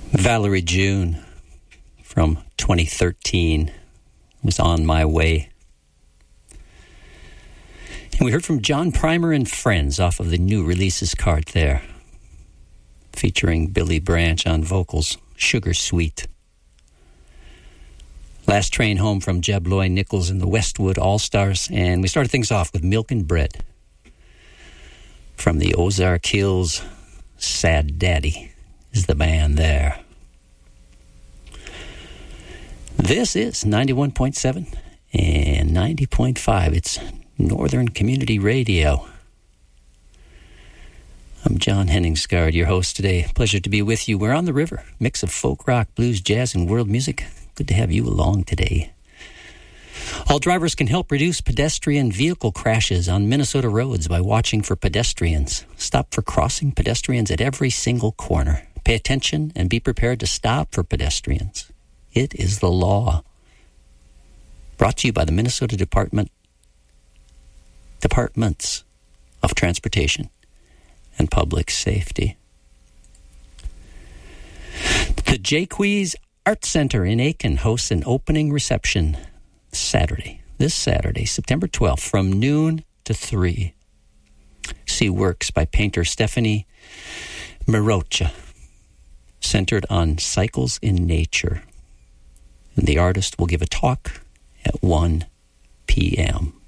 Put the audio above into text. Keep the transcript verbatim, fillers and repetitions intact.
Valerie June from twenty thirteen was On My Way. And we heard from John Primer and Friends off of the new releases card there, featuring Billy Branch on vocals, Sugar Sweet. Last Train Home from Jeb Loy Nichols and the Westwood All-Stars, and we started things off with Milk and Bread from the Ozark Hills. Sad Daddy is the band there. This is ninety-one point seven and ninety point five. It's Northern Community Radio. I'm John Henningsgaard, your host today. Pleasure to be with you. We're on the river. Mix of folk rock, blues, jazz, and world music. Good to have you along today. All drivers can help reduce pedestrian vehicle crashes on Minnesota roads by watching for pedestrians. Stop for crossing pedestrians at every single corner. Pay attention and be prepared to stop for pedestrians. It is the law. Brought to you by the Minnesota Department Departments of Transportation and Public Safety. The Jaques Art Center in Aiken hosts an opening reception Saturday, this Saturday, September twelfth, from noon to three. See works by painter Stephanie Mirocha, centered on cycles in nature. And the artist will give a talk at one p.m.